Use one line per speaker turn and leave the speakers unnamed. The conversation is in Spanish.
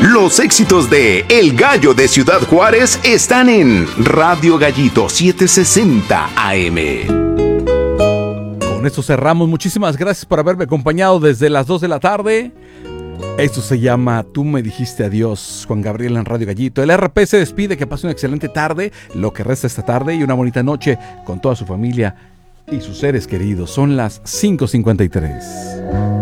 Los éxitos de El Gallo de Ciudad Juárez están en Radio Gallito 760 AM.
Con esto cerramos. Muchísimas gracias por haberme acompañado desde las 2 de la tarde. Esto se llama Tú me dijiste adiós, Juan Gabriel en Radio Gallito. El RP se despide, que pase una excelente tarde, lo que resta esta tarde, y una bonita noche con toda su familia y sus seres queridos. Son las 5:53.